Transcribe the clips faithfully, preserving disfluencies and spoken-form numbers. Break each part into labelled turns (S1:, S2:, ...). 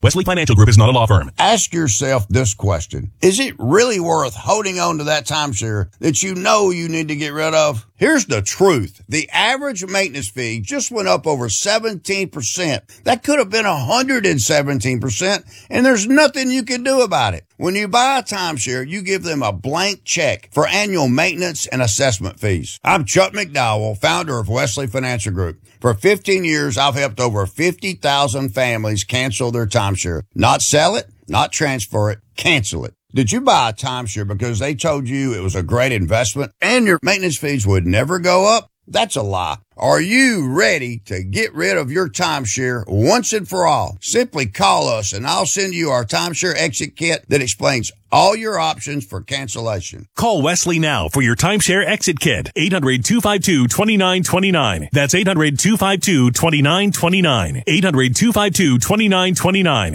S1: Wesley Financial Group is not a law firm.
S2: Ask yourself this question. Is it really worth holding on to that timeshare that you know you need to get rid of? Here's the truth. The average maintenance fee just went up over seventeen percent. That could have been one hundred seventeen percent, and there's nothing you can do about it. When you buy a timeshare, you give them a blank check for annual maintenance and assessment fees. I'm Chuck McDowell, founder of Wesley Financial Group. For fifteen years, I've helped over fifty thousand families cancel their timeshare. Not sell it, not transfer it, cancel it. Did you buy a timeshare because they told you it was a great investment and your maintenance fees would never go up? That's a lie. Are you ready to get rid of your timeshare once and for all? Simply call us and I'll send you our timeshare exit kit that explains all your options for cancellation.
S1: Call Wesley now for your timeshare exit kit. eight hundred, two five two, two nine two nine. That's eight hundred, two five two, two nine two nine. eight hundred, two five two, two nine two nine.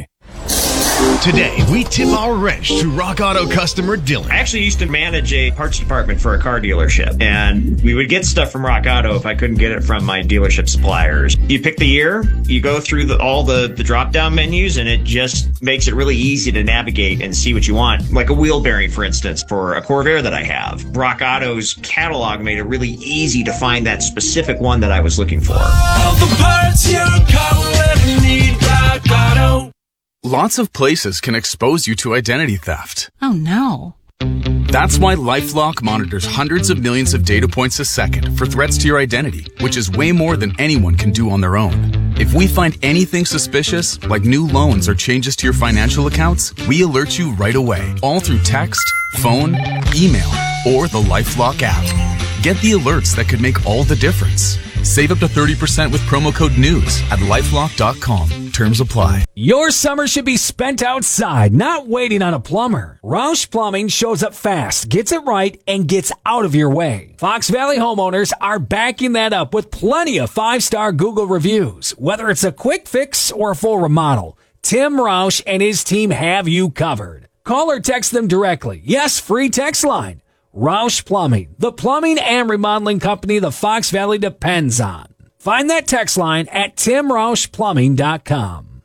S3: Today, we tip our wrench to Rock Auto customer Dylan.
S4: I actually used to manage a parts department for a car dealership, and we would get stuff from Rock Auto if I couldn't get it from my dealership suppliers. You pick the year, you go through the, all the, the drop-down menus, and it just makes it really easy to navigate and see what you want. Like a wheel bearing, for instance, for a Corvair that I have. Rock Auto's catalog made it really easy to find that specific one that I was looking for.
S5: All the parts your car will ever need, Rock Auto.
S6: Lots of places can expose you to identity theft.
S7: Oh, no.
S6: That's why LifeLock monitors hundreds of millions of data points a second for threats to your identity, which is way more than anyone can do on their own. If we find anything suspicious, like new loans or changes to your financial accounts, we alert you right away, all through text, phone, email, or the LifeLock app. Get the alerts that could make all the difference. Save up to thirty percent with promo code NEWS at lifelock dot com. Terms apply.
S8: Your summer should be spent outside, not waiting on a plumber. Roush Plumbing shows up fast, gets it right, and gets out of your way. Fox Valley homeowners are backing that up with plenty of five-star Google reviews. Whether it's a quick fix or a full remodel, Tim Roush and his team have you covered. Call or text them directly. Yes, free text line. Roush Plumbing, the plumbing and remodeling company the Fox Valley depends on. Find that text line at tim roush plumbing dot com.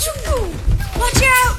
S9: Watch out!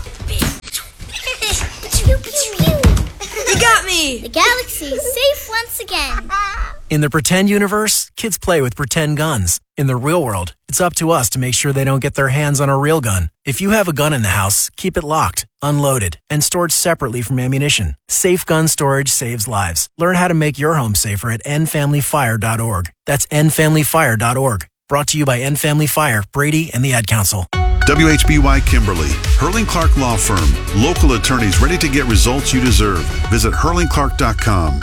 S9: You got me!
S10: The galaxy is safe once again.
S11: In the pretend universe, kids play with pretend guns. In the real world, it's up to us to make sure they don't get their hands on a real gun. If you have a gun in the house, keep it locked, unloaded, and stored separately from ammunition. Safe gun storage saves lives. Learn how to make your home safer at end family fire dot org. That's end family fire dot org. Brought to you by End Family Fire, Brady, and the Ad Council.
S12: W H B Y Kimberly, Hurling Clark Law Firm. Local attorneys ready to get results you deserve. Visit hurling clark dot com.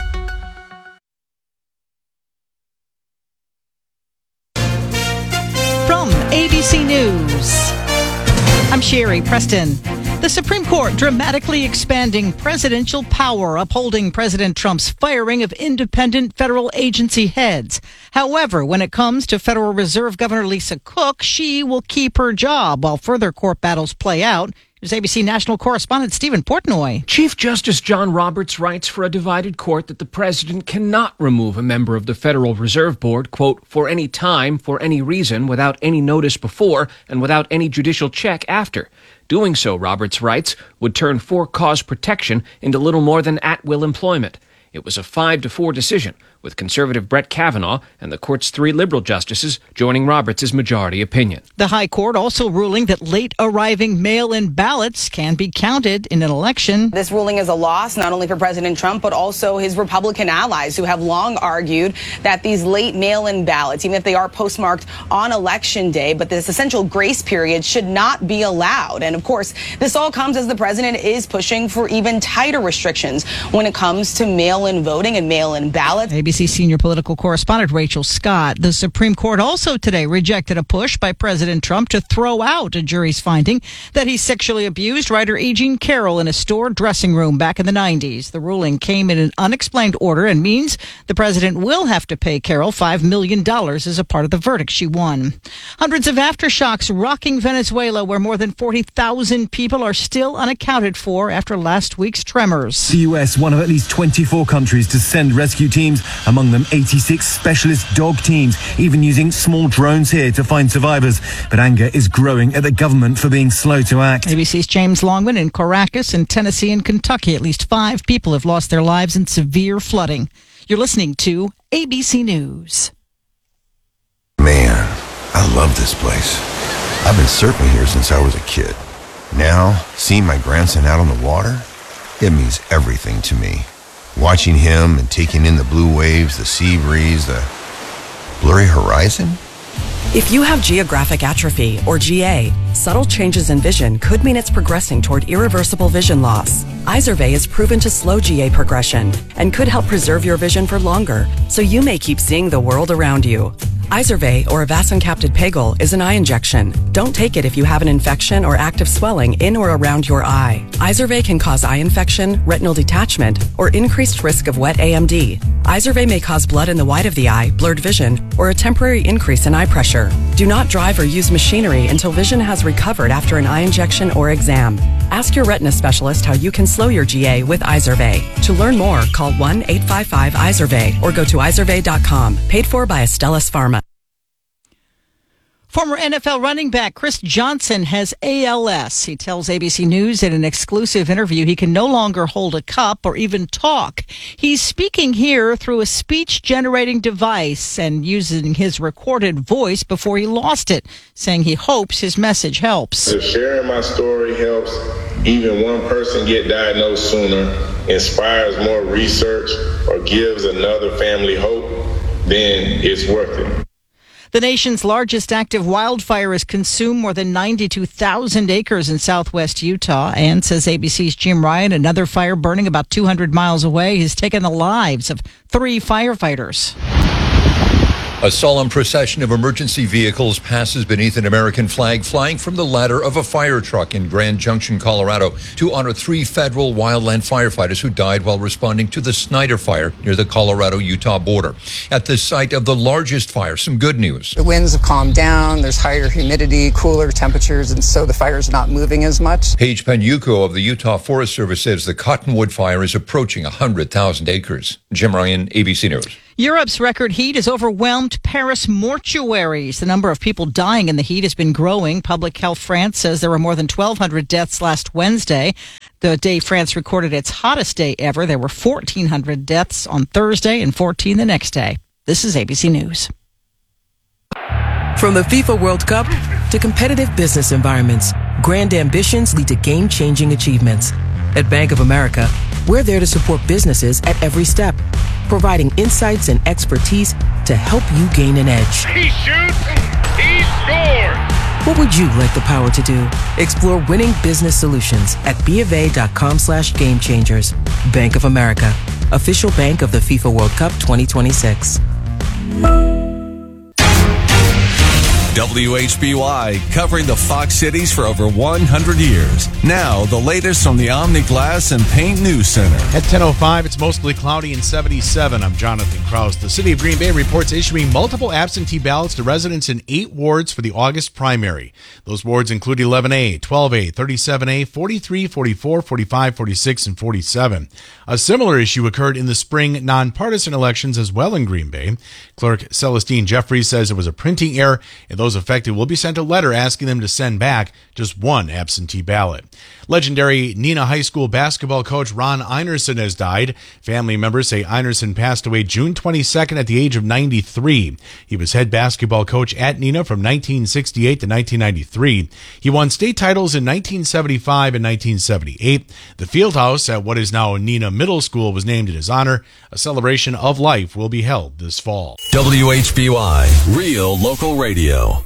S13: From A B C News, I'm Sherry Preston. The Supreme Court dramatically expanding presidential power, upholding President Trump's firing of independent federal agency heads. However, when it comes to Federal Reserve Governor Lisa Cook, she will keep her job while further court battles play out. Here's A B C national correspondent Stephen Portnoy.
S14: Chief Justice John Roberts writes for a divided court that the president cannot remove a member of the Federal Reserve Board, quote, for any time, for any reason, without any notice before, and without any judicial check after. Doing so, Roberts writes, would turn for-cause protection into little more than at-will employment. It was a five to four decision, with conservative Brett Kavanaugh and the court's three liberal justices joining Roberts' majority opinion.
S13: The High Court also ruling that late-arriving mail-in ballots can be counted in an election.
S15: This ruling is a loss not only for President Trump, but also his Republican allies who have long argued that these late mail-in ballots, even if they are postmarked on Election Day, but this essential grace period should not be allowed. And of course, this all comes as the president is pushing for even tighter restrictions when it comes to mail-in voting and mail-in ballots.
S13: A B C senior political correspondent Rachel Scott. The Supreme Court also today rejected a push by President Trump to throw out a jury's finding that he sexually abused writer E. Jean Carroll in a store dressing room back in the nineties. The ruling came in an unexplained order and means the president will have to pay Carroll five million dollars as a part of the verdict she won. Hundreds of aftershocks rocking Venezuela, where more than forty thousand people are still unaccounted for after last week's tremors.
S16: The U S, one of at least twenty-four countries to send rescue teams
S7: among them eighty-six specialist dog teams, even using small drones here to find survivors. But anger is growing at the government for being slow to act.
S13: A B C's James Longman in Caracas in Tennessee and Kentucky. At least five people have lost their lives in severe flooding. You're listening to A B C News.
S16: Man, I love this place. I've been surfing here since I was a kid. Now, seeing my grandson out on the water, it means everything to me. Watching him and taking in the blue waves, the sea breeze, the blurry horizon.
S17: If you have geographic atrophy, or G A, subtle changes in vision could mean it's progressing toward irreversible vision loss. Izervay is proven to slow G A progression and could help preserve your vision for longer, so you may keep seeing the world around you. Izervay, or avacincaptad pegol, is an eye injection. Don't take it if you have an infection or active swelling in or around your eye. Izervay can cause eye infection, retinal detachment, or increased risk of wet A M D. Izervay may cause blood in the white of the eye, blurred vision, or a temporary increase in eye pressure. Do not drive or use machinery until vision has recovered after an eye injection or exam. Ask your retina specialist how you can slow your G A with Izervay. To learn more, call one eight five five Izervay or go to izervay dot com. Paid for by Astellas Pharma.
S13: Former N F L running back Chris Johnson has A L S. He tells A B C News in an exclusive interview he can no longer hold a cup or even talk. He's speaking here through a speech-generating device and using his recorded voice before he lost it, saying he hopes his message helps.
S18: If sharing my story helps even one person get diagnosed sooner, inspires more research, or gives another family hope, then it's worth it.
S13: The nation's largest active wildfire has consumed more than ninety-two thousand acres in southwest Utah. And, says A B C's Jim Ryan, another fire burning about two hundred miles away has taken the lives of three firefighters.
S19: A solemn procession of emergency vehicles passes beneath an American flag flying from the ladder of a fire truck in Grand Junction, Colorado, to honor three federal wildland firefighters who died while responding to the Snyder Fire near the Colorado-Utah border. At the site of the largest fire, some good news.
S20: The winds have calmed down, there's higher humidity, cooler temperatures, and so the fire's not moving as much.
S19: Paige Penuco of the Utah Forest Service says the Cottonwood Fire is approaching one hundred thousand acres. Jim Ryan, A B C News.
S13: Europe's record heat has overwhelmed Paris mortuaries. The number of people dying in the heat has been growing. Public Health France says there were more than twelve hundred deaths last Wednesday, the day France recorded its hottest day ever. There were fourteen hundred deaths on Thursday and fourteen the next day. This is A B C News.
S21: From the FIFA World Cup to competitive business environments, grand ambitions lead to game-changing achievements. At Bank of America, we're there to support businesses at every step, providing insights and expertise to help you gain an edge.
S5: He shoots, he scores!
S21: What would you like the power to do? Explore winning business solutions at BofA.com slash game changers. Bank of America, official bank of the FIFA World Cup twenty twenty-six.
S22: W H B Y, covering the Fox cities for over one hundred years. Now, the latest from the Omni Glass and Paint News Center.
S23: At ten oh five, it's mostly cloudy and seventy-seven. I'm Jonathan Krause. The city of Green Bay reports issuing multiple absentee ballots to residents in eight wards for the August primary. Those wards include eleven A, twelve A, thirty-seven A, forty-three, forty-four, forty-five, forty-six, and forty-seven. A similar issue occurred in the spring nonpartisan elections as well in Green Bay. Clerk Celestine Jeffries says it was a printing error, and those affected will be sent a letter asking them to send back just one absentee ballot. Legendary Neenah High School basketball coach Ron Einerson has died. Family members say Einerson passed away June twenty-second at the age of ninety-three. He was head basketball coach at Neenah from nineteen sixty-eight to nineteen ninety-three. He won state titles in nineteen seventy-five and nineteen seventy-eight. The field house at what is now Neenah Middle School was named in his honor. A celebration of life will be held this fall.
S22: W H B Y, real local radio.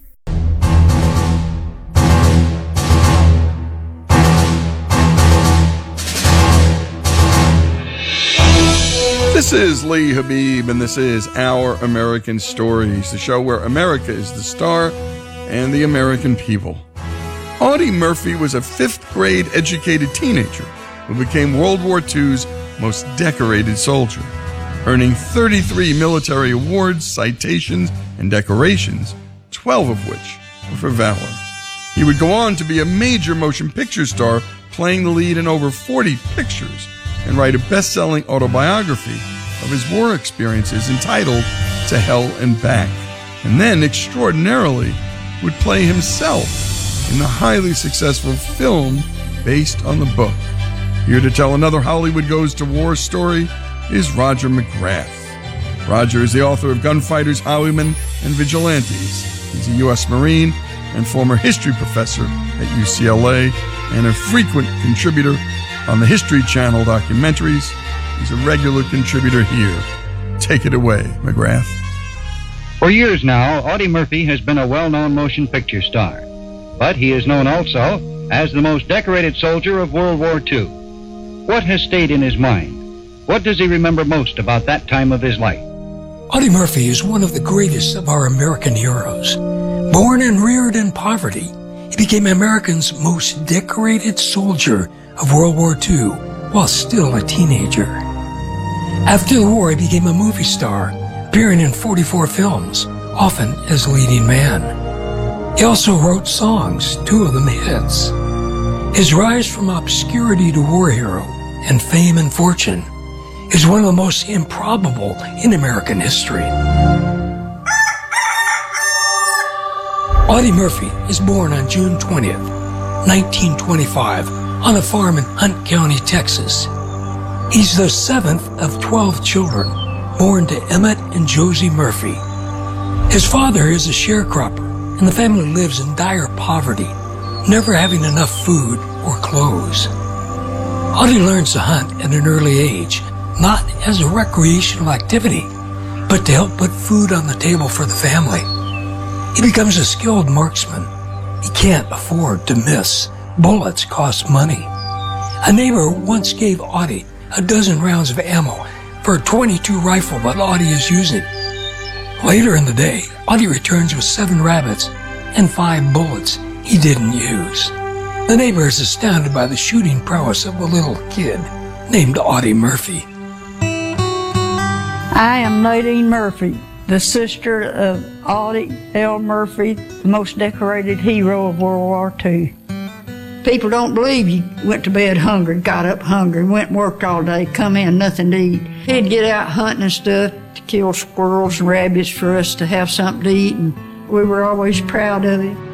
S24: This is Lee Habib, and this is Our American Stories, the show where America is the star and the American people. Audie Murphy was a fifth-grade educated teenager who became World War Two's most decorated soldier, earning thirty-three military awards, citations, and decorations, twelve of which were for valor. He would go on to be a major motion picture star, playing the lead in over forty pictures, and write a best-selling autobiography, of his war experiences entitled To Hell and Back, and then extraordinarily would play himself in the highly successful film based on the book. Here to tell another Hollywood Goes to War story is Roger McGrath. Roger is the author of Gunfighters, Highwaymen, and Vigilantes. He's a U S Marine and former history professor at U C L A and a frequent contributor on the History Channel documentaries. He's a regular contributor here. Take it away, McGrath.
S1: For years now, Audie Murphy has been a well-known motion picture star, but he is known also as the most decorated soldier of World War Two. What has stayed in his mind? What does he remember most about that time of his life?
S2: Audie Murphy is one of the greatest of our American heroes. Born and reared in poverty, he became America's most decorated soldier of World War Two while still a teenager. After the war, he became a movie star, appearing in forty-four films, often as leading man. He also wrote songs, two of them hits. His rise from obscurity to war hero and fame and fortune is one of the most improbable in American history. Audie Murphy is born on June twentieth, nineteen twenty-five, on a farm in Hunt County, Texas. He's the seventh of twelve children born to Emmett and Josie Murphy. His father is a sharecropper, and the family lives in dire poverty, never having enough food or clothes. Audie learns to hunt at an early age, not as a recreational activity, but to help put food on the table for the family. He becomes a skilled marksman. He can't afford to miss. Bullets cost money. A neighbor once gave Audie a dozen rounds of ammo for a twenty-two rifle that Audie is using. Later in the day, Audie returns with seven rabbits and five bullets he didn't use. The neighbor is astounded by the shooting prowess of a little kid named Audie Murphy.
S3: I am Nadine Murphy, the sister of Audie L. Murphy, the most decorated hero of World War Two. People don't believe you went to bed hungry, got up hungry, went and worked all day, come in, nothing to eat. He'd get out hunting and stuff to kill squirrels and rabbits for us to have something to eat, and we were always proud of him.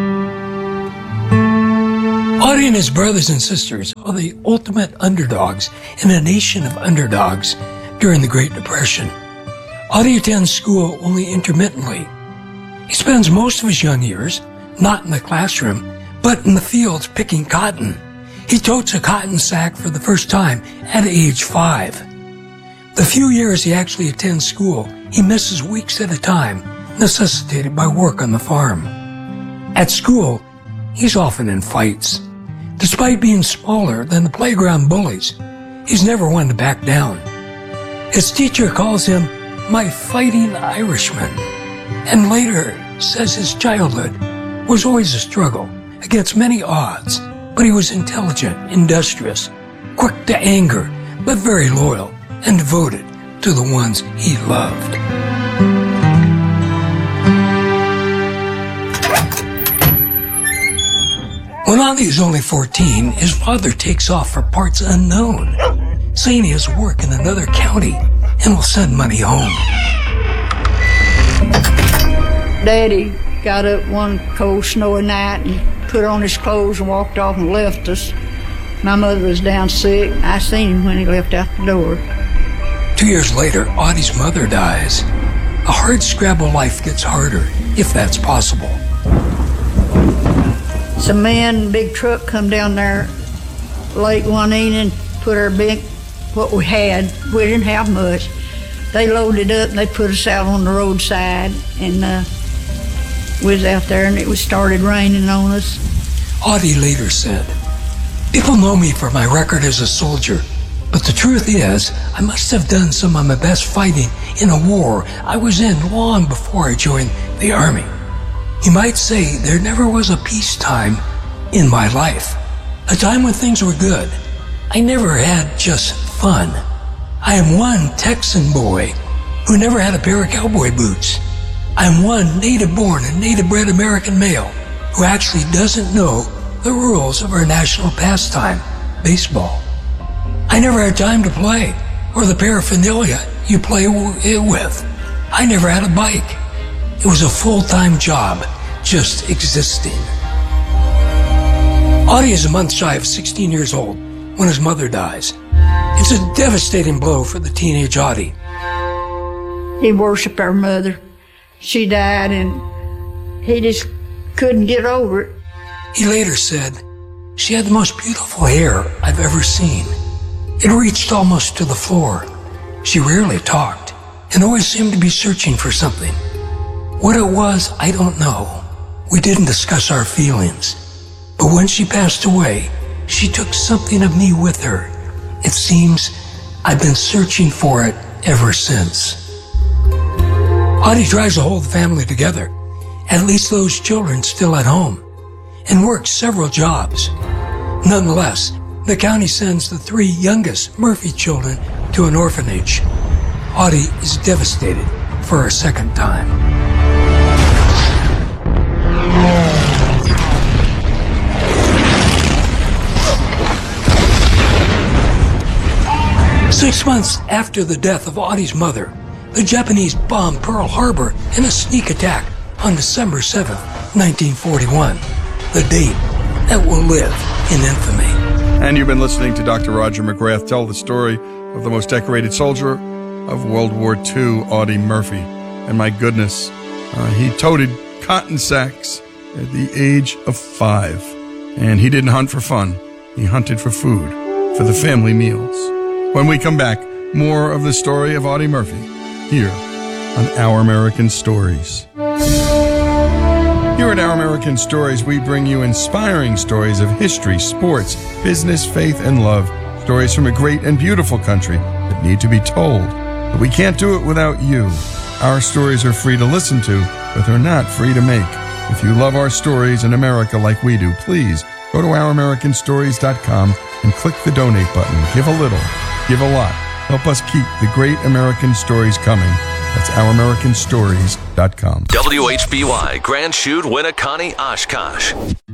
S2: Audie and his brothers and sisters are the ultimate underdogs in a nation of underdogs during the Great Depression. Audie attends school only intermittently. He spends most of his young years not in the classroom, but in the fields picking cotton. He totes a cotton sack for the first time at age five. The few years he actually attends school, he misses weeks at a time, necessitated by work on the farm. At school, he's often in fights. Despite being smaller than the playground bullies, he's never one to back down. His teacher calls him my fighting Irishman, and later says his childhood was always a struggle against many odds, but he was intelligent, industrious, quick to anger, but very loyal and devoted to the ones he loved. When Audie is only fourteen, his father takes off for parts unknown, saying he has work in another county and will send money home.
S3: Daddy got up one cold snowy night and put on his clothes and walked off and left us. My mother was down sick. I seen him when he left out the door.
S2: Two years later, Audie's mother dies. A hard scrabble life gets harder, if that's possible.
S3: Some men, big truck come down there late one evening, put our big, what we had, we didn't have much. They loaded up and they put us out on the roadside, and uh, we was out there and it was started raining on us.
S2: Audie later said, "People know me for my record as a soldier, but the truth is, I must have done some of my best fighting in a war I was in long before I joined the Army. You might say there never was a peacetime in my life, a time when things were good. I never had just fun. I am one Texan boy who never had a pair of cowboy boots. I'm one native-born and native-bred American male who actually doesn't know the rules of our national pastime, baseball. I never had time to play or the paraphernalia you play it with. I never had a bike. It was a full-time job, just existing. Audie is a month shy of sixteen years old when his mother dies. It's a devastating blow for the teenage Audie.
S3: He worshiped our mother. She died, and he just couldn't get over it.
S2: He later said, "She had the most beautiful hair I've ever seen. It reached almost to the floor. She rarely talked and always seemed to be searching for something. What it was, I don't know. We didn't discuss our feelings. But when she passed away, she took something of me with her. It seems I've been searching for it ever since." Audie tries to hold the family together, at least those children still at home, and works several jobs. Nonetheless, the county sends the three youngest Murphy children to an orphanage. Audie is devastated for a second time. Six months after the death of Audie's mother, the Japanese bombed Pearl Harbor in a sneak attack on December seventh, nineteen forty-one, the date that will live in infamy.
S24: And you've been listening to Doctor Roger McGrath tell the story of the most decorated soldier of World War Two, Audie Murphy. And my goodness, uh, he toted cotton sacks at the age of five. And he didn't hunt for fun. He hunted for food, for the family meals. When we come back, more of the story of Audie Murphy here on Our American Stories. Here at Our American Stories, we bring you inspiring stories of history, sports, business, faith, and love. Stories from a great and beautiful country that need to be told. But we can't do it without you. Our stories are free to listen to, but they're not free to make. If you love our stories in America like we do, please go to our american stories dot com and click the donate button. Give a little, give a lot. Help us keep the great American stories coming. That's our american stories dot com.
S4: W H B Y, Grand Chute, Winneconne, Oshkosh.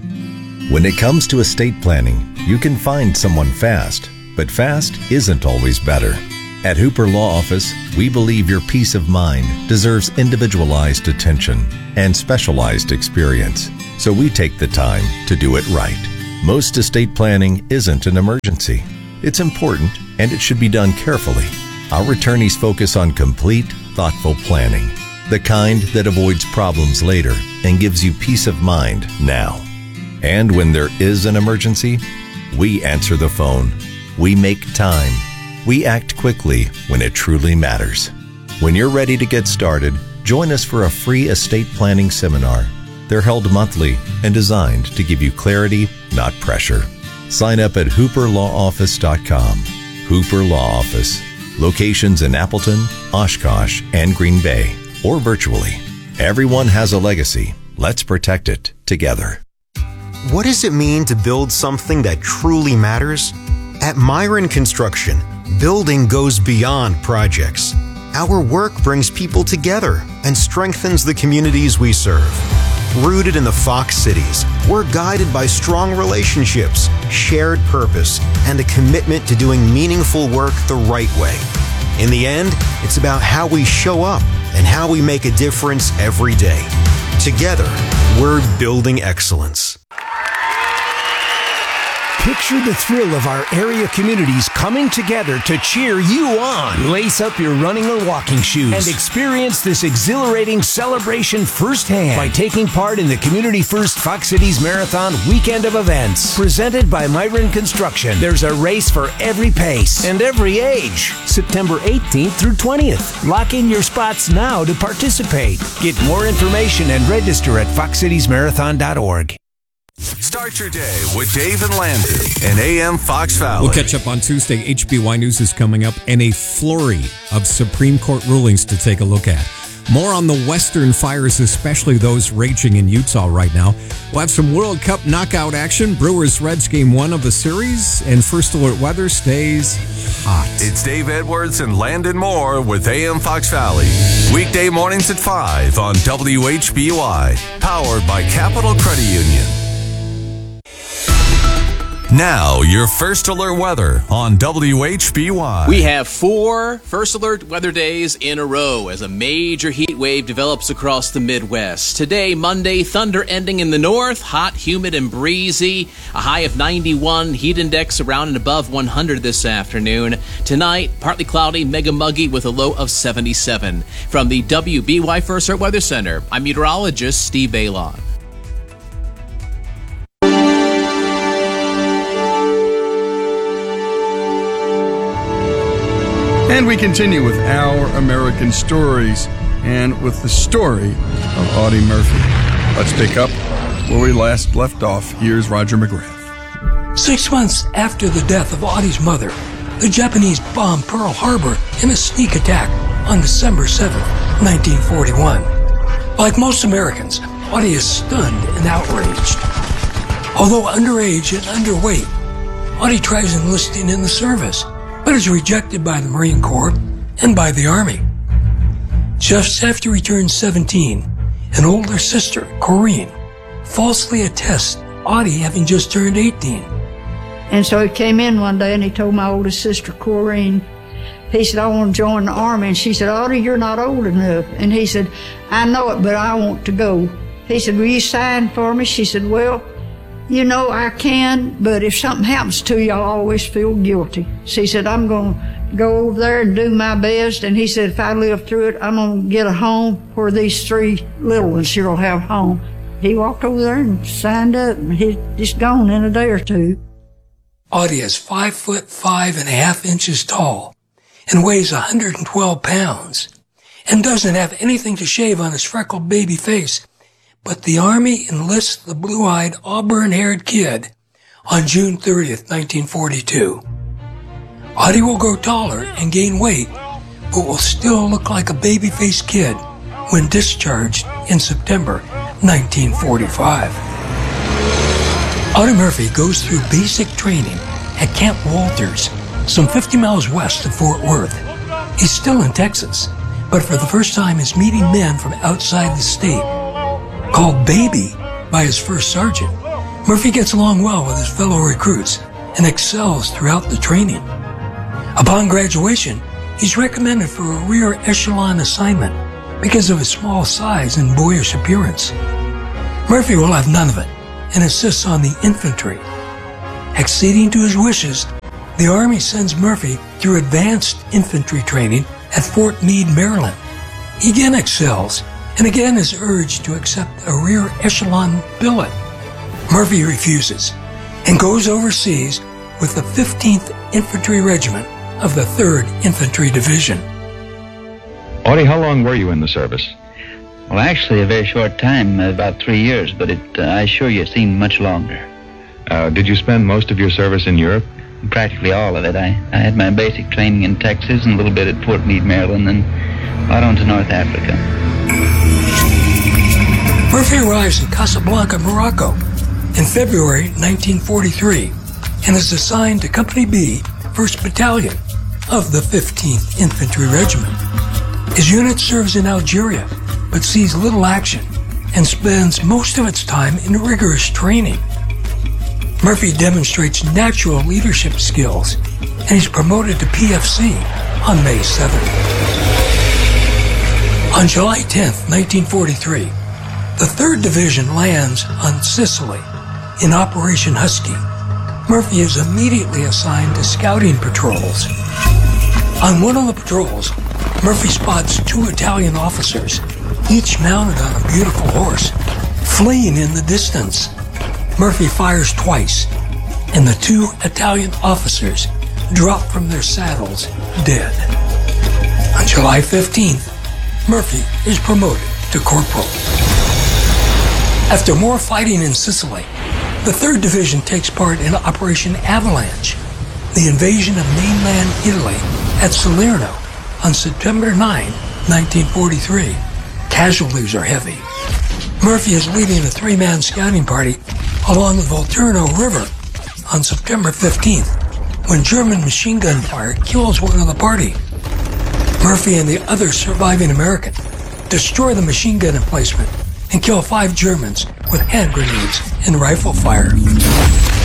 S6: When it comes to estate planning, you can find someone fast, but fast isn't always better. At Hooper Law Office, we believe your peace of mind deserves individualized attention and specialized experience, so we take the time to do it right. Most estate planning isn't an emergency. It's important, and it should be done carefully. Our attorneys focus on complete, thoughtful planning, the kind that avoids problems later and gives you peace of mind now. And when there is an emergency, we answer the phone. We make time. We act quickly when it truly matters. When you're ready to get started, join us for a free estate planning seminar. They're held monthly and designed to give you clarity, not pressure. Sign up at hooper law office dot com. Hooper Law Office. Locations in Appleton, Oshkosh, and Green Bay, or virtually. Everyone has a legacy. Let's protect it together.
S8: What does it mean to build something that truly matters? At Myron Construction, building goes beyond projects. Our work brings people together and strengthens the communities we serve. Rooted in the Fox Cities, we're guided by strong relationships, shared purpose, and a commitment to doing meaningful work the right way. In the end, it's about how we show up and how we make a difference every day. Together, we're building excellence.
S9: Picture the thrill of our area communities coming together to cheer you on. Lace up your running or walking shoes and experience this exhilarating celebration firsthand by taking part in the Community First Fox Cities Marathon Weekend of Events. Presented by Myron Construction, there's a race for every pace and every age. September eighteenth through twentieth. Lock in your spots now to participate. Get more information and register at fox cities marathon dot org.
S22: Start your day with Dave and Landon and A M Fox Valley.
S25: We'll catch up on Tuesday. H B Y News is coming up and a flurry of Supreme Court rulings to take a look at. More on the Western fires, especially those raging in Utah right now. We'll have some World Cup knockout action. Brewers-Reds game one of the series. And First Alert weather stays hot.
S22: It's Dave Edwards and Landon Moore with A M Fox Valley. Weekday mornings at five on W H B Y. Powered by Capital Credit Union. Now, your First Alert weather on W H B Y.
S10: We have four First Alert weather days in a row as a major heat wave develops across the Midwest. Today, Monday, thunder ending in the north, hot, humid, and breezy. A high of ninety-one, heat index around and above one hundred this afternoon. Tonight, partly cloudy, mega muggy with a low of seventy-seven. From the W B Y First Alert Weather Center, I'm meteorologist Steve Bailon.
S24: And we continue with Our American Stories and with the story of Audie Murphy. Let's pick up where we last left off. Here's Roger McGrath.
S2: Six months after the death of Audie's mother, the Japanese bombed Pearl Harbor in a sneak attack on December seventh, nineteen forty-one. Like most Americans, Audie is stunned and outraged. Although underage and underweight, Audie tries enlisting in the service, but is rejected by the Marine Corps and by the Army. Just after he turns seventeen, an older sister, Corinne, falsely attests Audie having just turned eighteen.
S3: And so he came in one day and he told my oldest sister, Corinne, he said, I want to join the Army. And she said, Audie, you're not old enough. And he said, I know it, but I want to go. He said, will you sign for me? She said, well, you know, I can, but if something happens to you, I'll always feel guilty. She said, I'm going to go over there and do my best. And he said, if I live through it, I'm going to get a home where these three little ones here will have home. He walked over there and signed up, and he's just gone in a day or two.
S2: Audie is five foot five and a half inches tall and weighs one hundred twelve pounds and doesn't have anything to shave on his freckled baby face. But the Army enlists the blue-eyed, auburn-haired kid on June thirtieth, nineteen forty-two. Audie will grow taller and gain weight, but will still look like a baby-faced kid when discharged in September nineteen forty-five. Audie Murphy goes through basic training at Camp Walters, some fifty miles west of Fort Worth. He's still in Texas, but for the first time is meeting men from outside the state. Called Baby by his first sergeant, Murphy gets along well with his fellow recruits and excels throughout the training. Upon graduation, he's recommended for a rear echelon assignment because of his small size and boyish appearance. Murphy will have none of it and insists on the infantry. Acceding to his wishes, the Army sends Murphy through advanced infantry training at Fort Meade, Maryland. He again excels and again is urged to accept a rear echelon billet. Murphy refuses and goes overseas with the fifteenth Infantry Regiment of the third Infantry Division.
S11: Audie, how long were you in the service? Well, actually, a very short time, about three years, but it, uh, I assure you it seemed much longer. Uh, did you spend most of your service in Europe? Practically all of it. I, I had my basic training in Texas and a little bit at Fort Meade, Maryland, and out on to North Africa.
S2: Murphy arrives in Casablanca, Morocco in February nineteen forty-three and is assigned to Company B, first Battalion of the fifteenth Infantry Regiment. His unit serves in Algeria, but sees little action and spends most of its time in rigorous training. Murphy demonstrates natural leadership skills and he's promoted to P F C on May seventh. On July tenth, nineteen forty-three, the third Division lands on Sicily in Operation Husky. Murphy is immediately assigned to scouting patrols. On one of the patrols, Murphy spots two Italian officers, each mounted on a beautiful horse, fleeing in the distance. Murphy fires twice, and the two Italian officers drop from their saddles dead. On July fifteenth, Murphy is promoted to corporal. After more fighting in Sicily, the third Division takes part in Operation Avalanche, the invasion of mainland Italy at Salerno on September ninth, nineteen forty-three. Casualties are heavy. Murphy is leading a three-man scouting party along the Volturno River on September fifteenth when German machine gun fire kills one of the party. Murphy and the other surviving American destroy the machine gun emplacement and kill five Germans with hand grenades and rifle fire.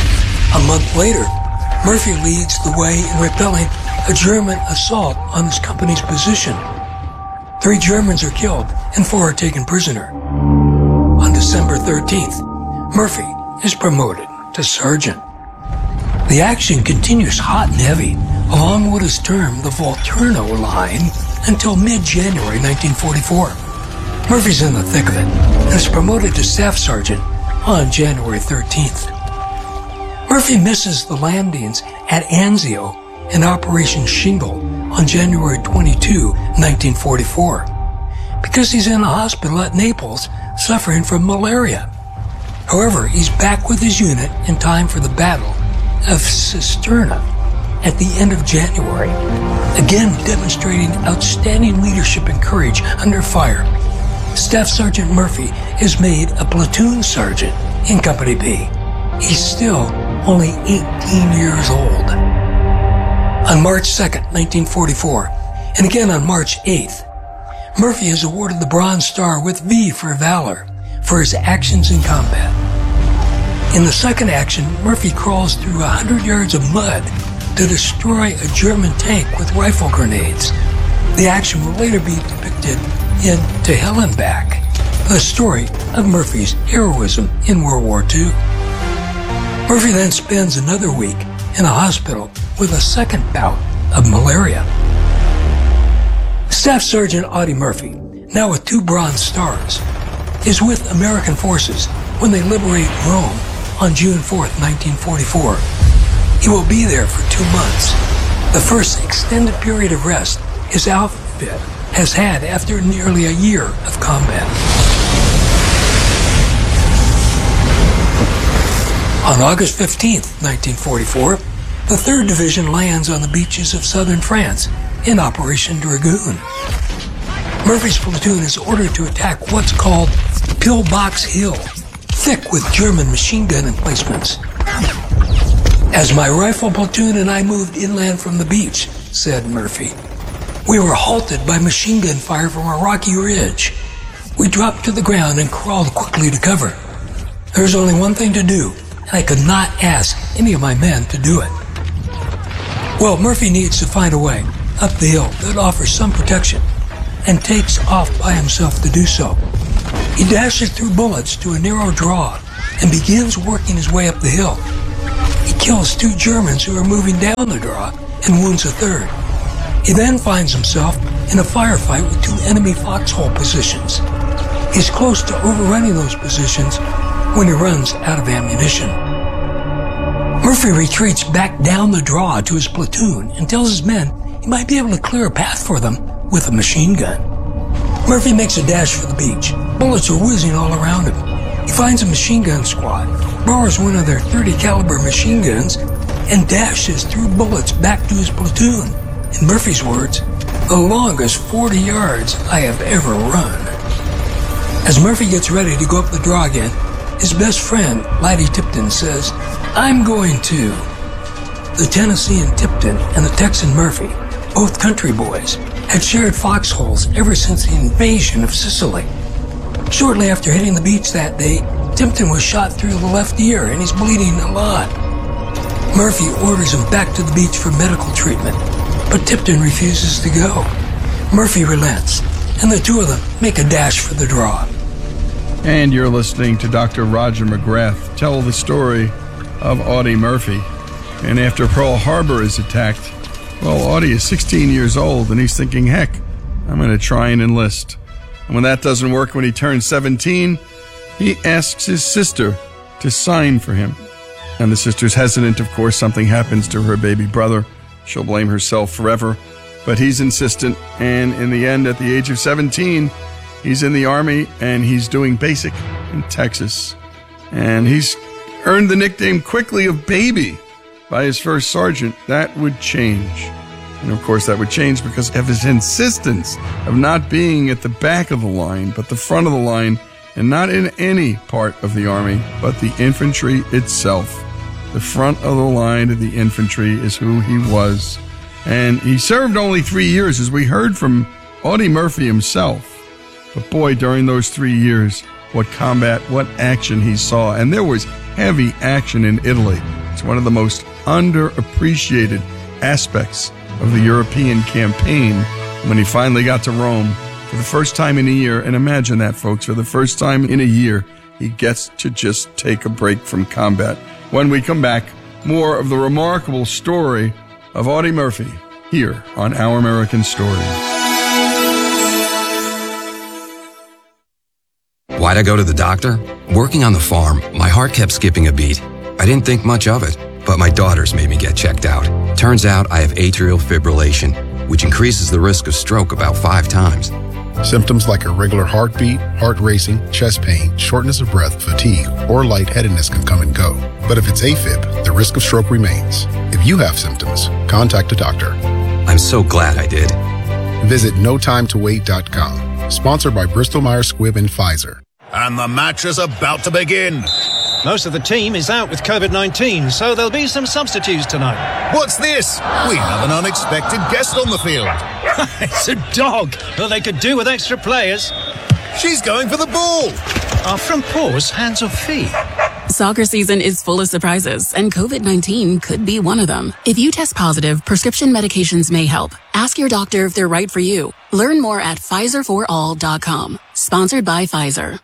S2: A month later, Murphy leads the way in repelling a German assault on his company's position. Three Germans are killed and four are taken prisoner. On December thirteenth, Murphy is promoted to sergeant. The action continues hot and heavy along what is termed the Volturno Line until mid-January nineteen forty-four. Murphy's in the thick of it and is promoted to staff sergeant on January thirteenth. Murphy misses the landings at Anzio and Operation Shingle on January twenty-second, nineteen forty-four, because he's in a hospital at Naples suffering from malaria. However, he's back with his unit in time for the Battle of Cisterna at the end of January, again demonstrating outstanding leadership and courage under fire. Staff Sergeant Murphy is made a platoon sergeant in Company B. He's still only eighteen years old. On March second, nineteen forty-four, and again on March eighth, Murphy is awarded the Bronze Star with V for valor for his actions in combat. In the second action, Murphy crawls through one hundred yards of mud to destroy a German tank with rifle grenades. The action will later be depicted in To Hell and Back, the story of Murphy's heroism in World War Two. Murphy then spends another week in a hospital with a second bout of malaria. Staff Sergeant Audie Murphy, now with two Bronze Stars, is with American forces when they liberate Rome on June fourth, nineteen forty-four. He will be there for two months, the first extended period of rest his outfit has had after nearly a year of combat. On August fifteenth, nineteen forty-four, the third Division lands on the beaches of southern France in Operation Dragoon. Murphy's platoon is ordered to attack what's called Pillbox Hill, thick with German machine gun emplacements. As my rifle platoon and I moved inland from the beach, said Murphy, we were halted by machine gun fire from a rocky ridge. We dropped to the ground and crawled quickly to cover. There was only one thing to do, and I could not ask any of my men to do it. Well, Murphy needs to find a way up the hill that offers some protection and takes off by himself to do so. He dashes through bullets to a narrow draw and begins working his way up the hill. He kills two Germans who are moving down the draw and wounds a third. He then finds himself in a firefight with two enemy foxhole positions. He's close to overrunning those positions when he runs out of ammunition. Murphy retreats back down the draw to his platoon and tells his men he might be able to clear a path for them with a machine gun. Murphy makes a dash for the beach. Bullets are whizzing all around him. He finds a machine gun squad, borrows one of their thirty caliber machine guns, and dashes through bullets back to his platoon. In Murphy's words, the longest forty yards I have ever run. As Murphy gets ready to go up the draw again, his best friend, Laddie Tipton, says, I'm going too. The Tennessean Tipton and the Texan Murphy, both country boys, had shared foxholes ever since the invasion of Sicily. Shortly after hitting the beach that day, Tipton was shot through the left ear and he's bleeding a lot. Murphy orders him back to the beach for medical treatment, but Tipton refuses to go. Murphy relents, and the two of them make a dash for the draw.
S24: And you're listening to Doctor Roger McGrath tell the story of Audie Murphy. And after Pearl Harbor is attacked, well, Audie is sixteen years old, and he's thinking, heck, I'm going to try and enlist. And when that doesn't work, when he turns seventeen, he asks his sister to sign for him. And the sister's hesitant, of course. Something happens to her baby brother. She'll blame herself forever. But he's insistent, and in the end, at the age of seventeen, he's in the Army, and he's doing basic in Texas. And he's earned the nickname quickly of Baby by his first sergeant. That would change. And of course, that would change because of his insistence of not being at the back of the line, but the front of the line, and not in any part of the Army, but the infantry itself. The front of the line of the infantry is who he was. And he served only three years, as we heard from Audie Murphy himself. But boy, during those three years, what combat, what action he saw. And there was heavy action in Italy. It's one of the most underappreciated aspects of the European campaign when he finally got to Rome for the first time in a year. And imagine that, folks, for the first time in a year, he gets to just take a break from combat. When we come back, more of the remarkable story of Audie Murphy here on Our American Stories.
S7: Why'd I go to the doctor? Working on the farm, my heart kept skipping a beat. I didn't think much of it, but my daughters made me get checked out. Turns out I have atrial fibrillation, which increases the risk of stroke about five times.
S12: Symptoms like irregular heartbeat, heart racing, chest pain, shortness of breath, fatigue, or lightheadedness can come and go. But if it's AFib, the risk of stroke remains. If you have symptoms, contact a doctor.
S7: I'm so glad I did.
S12: Visit no time to wait dot com. Sponsored by Bristol Myers Squibb and Pfizer.
S14: And the match is about to begin.
S15: Most of the team is out with COVID nineteen, so there'll be some substitutes tonight.
S14: What's this? We have an unexpected guest on the field.
S15: It's a dog. Well, they could do with extra players.
S14: She's going for the ball.
S15: Our front paws, hands or feet?
S16: Soccer season is full of surprises, and COVID nineteen could be one of them. If you test positive, prescription medications may help. Ask your doctor if they're right for you. Learn more at Pfizer for all dot com. Sponsored by Pfizer.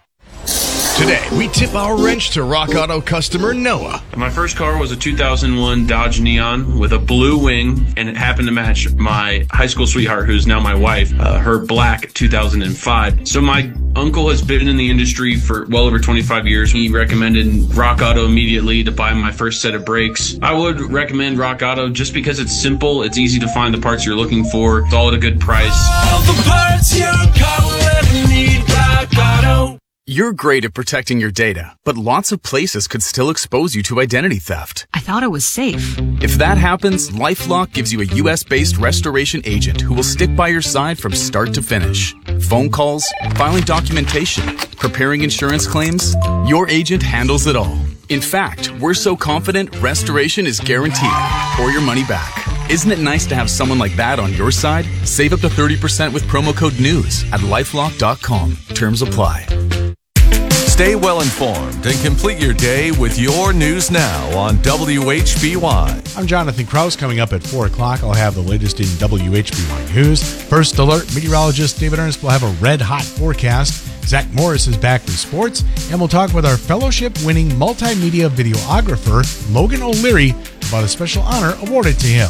S26: Today, we tip our wrench to Rock Auto customer Noah.
S27: My first car was a two thousand one Dodge Neon with a blue wing, and it happened to match my high school sweetheart, who's now my wife, uh, her black two thousand five. So my uncle has been in the industry for well over twenty-five years. He recommended Rock Auto immediately to buy my first set of brakes. I would recommend Rock Auto just because it's simple, it's easy to find the parts you're looking for, it's all at a good price.
S5: All the parts your car will ever need, Rock Auto.
S28: You're great at protecting your data, but lots of places could still expose you to identity theft.
S29: I thought it was safe.
S28: If that happens, LifeLock gives you a U S based restoration agent who will stick by your side from start to finish. Phone calls, filing documentation, preparing insurance claims, your agent handles it all. In fact, we're so confident restoration is guaranteed or your money back. Isn't it nice to have someone like that on your side? Save up to thirty percent with promo code NEWS at lifelock dot com. Terms apply.
S22: Stay well informed and complete your day with your news now on W H B Y.
S23: I'm Jonathan Krause. Coming up at four o'clock, I'll have the latest in W H B Y news. First alert, meteorologist David Ernst will have a red-hot forecast. Zach Morris is back with sports, and we'll talk with our fellowship-winning multimedia videographer, Logan O'Leary, about a special honor awarded to him.